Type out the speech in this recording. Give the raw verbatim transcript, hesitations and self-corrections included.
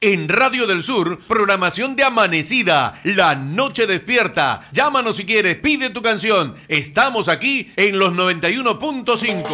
En Radio del Sur, programación de amanecida, la noche despierta. Llámanos si quieres, pide tu canción. Estamos aquí en los noventa y uno punto cinco.